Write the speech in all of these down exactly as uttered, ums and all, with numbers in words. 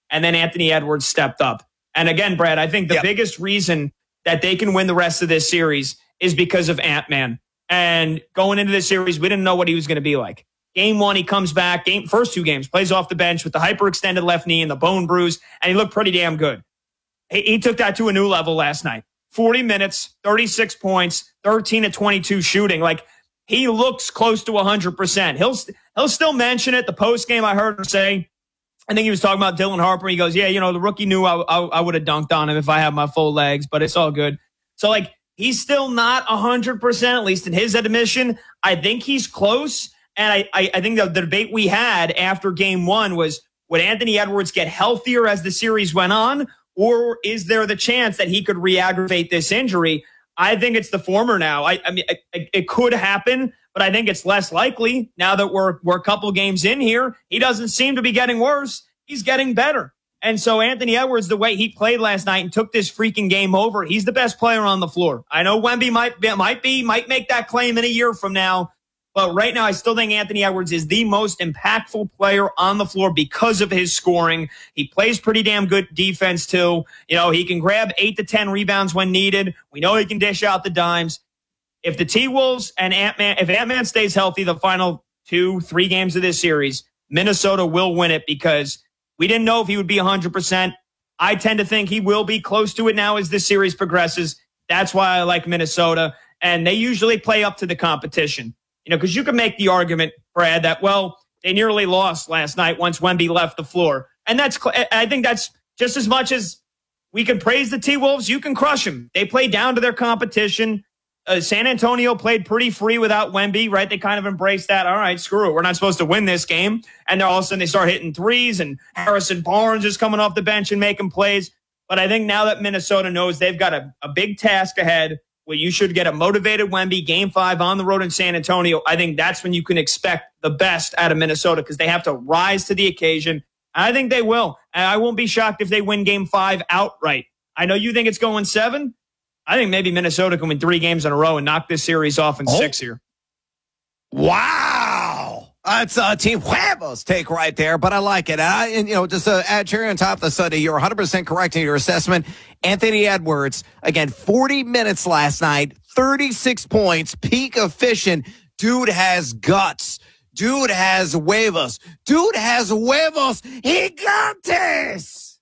and then Anthony Edwards stepped up. And again, Brad, I think the yep. biggest reason that they can win the rest of this series is because of Ant-Man. And going into this series, we didn't know what he was going to be like. Game one, he comes back. Game first two games, plays off the bench with the hyperextended left knee and the bone bruise, and he looked pretty damn good. He, he took that to a new level last night. forty minutes, thirty-six points, thirteen to twenty-two shooting. Like, he looks close to one hundred percent. He'll he'll still mention it. The post game, I heard him say, I think he was talking about Dylan Harper. He goes, yeah, you know, the rookie knew I, I, I would have dunked on him if I had my full legs, but it's all good. So, like, he's still not one hundred percent, at least in his admission. I think he's close. And I, I, I think the, the debate we had after game one was, would Anthony Edwards get healthier as the series went on? Or is there the chance that he could re-aggravate this injury? I think it's the former now. I, I mean, it, it could happen, but I think it's less likely now that we're we're a couple games in here. He doesn't seem to be getting worse. He's getting better. And so Anthony Edwards, the way he played last night and took this freaking game over, he's the best player on the floor. I know Wemby might be, might be, might make that claim in a year from now. But right now, I still think Anthony Edwards is the most impactful player on the floor because of his scoring. He plays pretty damn good defense, too. You know, he can grab eight to ten rebounds when needed. We know he can dish out the dimes. If the T-Wolves and Ant-Man, if Ant-Man stays healthy the final two, three games of this series, Minnesota will win it because we didn't know if he would be one hundred percent. I tend to think he will be close to it now as this series progresses. That's why I like Minnesota. And they usually play up to the competition. You know, because you can make the argument, Brad, that, well, they nearly lost last night once Wemby left the floor. And that's, I think that's just as much as we can praise the T-Wolves, you can crush them. They play down to their competition. Uh, San Antonio played pretty free without Wemby, right? They kind of embraced that. All right, screw it. We're not supposed to win this game. And then all of a sudden they start hitting threes, and Harrison Barnes is coming off the bench and making plays. But I think now that Minnesota knows they've got a, a big task ahead, well, you should get a motivated Wemby game five on the road in San Antonio. I think that's when you can expect the best out of Minnesota because they have to rise to the occasion. I think they will. And I won't be shocked if they win game five outright. I know you think it's going seven. I think maybe Minnesota can win three games in a row and knock this series off in oh. six here. Wow. That's a Team Huevos take right there, but I like it. I, and, you know, just to add cherry on top of the Sunday, you're one hundred percent correct in your assessment. Anthony Edwards, again, forty minutes last night, thirty-six points, peak efficient. Dude has guts. Dude has huevos. Dude has huevos. He got this.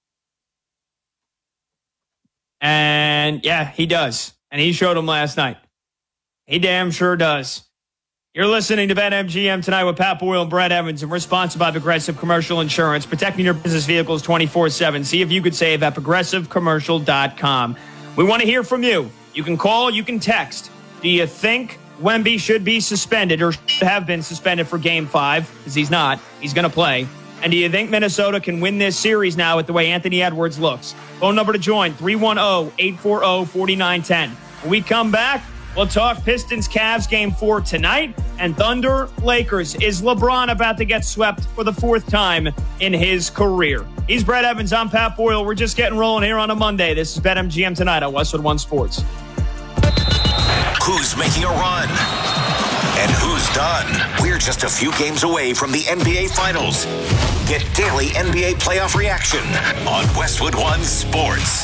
And, yeah, he does. And he showed them last night. He damn sure does. You're listening to BetMGM tonight with Pat Boyle and Brad Evans, and we're sponsored by Progressive Commercial Insurance, protecting your business vehicles twenty-four seven. See if you could save at progressive commercial dot com. We want to hear from you. You can call, you can text. Do you think Wemby should be suspended or should have been suspended for game five? Because he's not. He's going to play. And do you think Minnesota can win this series now with the way Anthony Edwards looks? Phone number to join, three one zero, eight four zero, four nine one zero. When we come back, we'll talk Pistons-Cavs game four tonight and Thunder-Lakers. Is LeBron about to get swept for the fourth time in his career? He's Brad Evans. I'm Pat Boyle. We're just getting rolling here on a Monday. This is BetMGM tonight on Westwood One Sports. Who's making a run? And who's done? We're just a few games away from the N B A Finals. Get daily N B A playoff reaction on Westwood One Sports.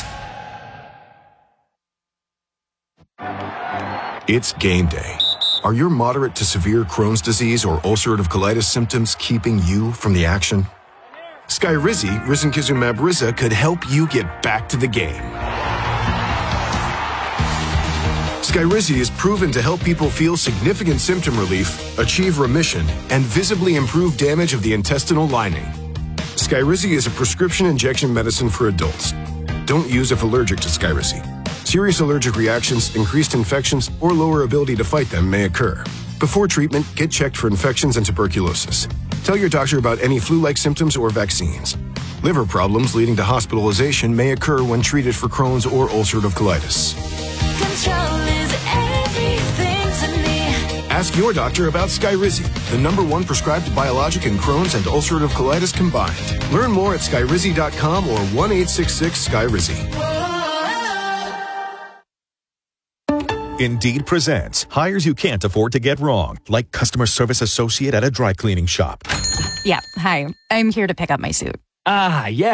It's game day. Are your moderate to severe Crohn's disease or ulcerative colitis symptoms keeping you from the action? Skyrizi, risankizumab Riza, could help you get back to the game. Skyrizi is proven to help people feel significant symptom relief, achieve remission, and visibly improve damage of the intestinal lining. Skyrizi is a prescription injection medicine for adults. Don't use if allergic to Skyrizi. Serious allergic reactions, increased infections, or lower ability to fight them may occur. Before treatment, get checked for infections and tuberculosis. Tell your doctor about any flu-like symptoms or vaccines. Liver problems leading to hospitalization may occur when treated for Crohn's or ulcerative colitis. Control is everything to me. Ask your doctor about Skyrizi, the number one prescribed biologic in Crohn's and ulcerative colitis combined. Learn more at skyrizi dot com or one eight six six Skyrizi. Indeed presents hires you can't afford to get wrong, like customer service associate at a dry cleaning shop. Yeah, hi. I'm here to pick up my suit. Ah, yeah.